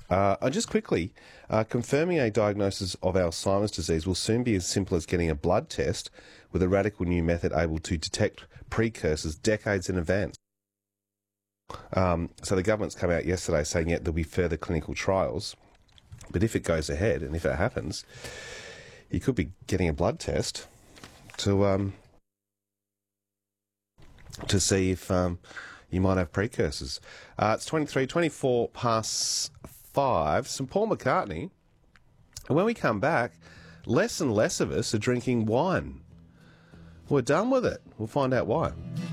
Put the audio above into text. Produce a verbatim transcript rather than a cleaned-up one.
Uh, and just quickly, uh, confirming a diagnosis of Alzheimer's disease will soon be as simple as getting a blood test with a radical new method able to detect precursors decades in advance. Um, so the government's come out yesterday saying, yeah, there'll be further clinical trials. But if it goes ahead and if it happens, you could be getting a blood test to um, to see if um, you might have precursors. Uh, it's twenty-three, twenty-four past five. Saint Paul McCartney. And when we come back, less and less of us are drinking wine. We're done with it. We'll find out why.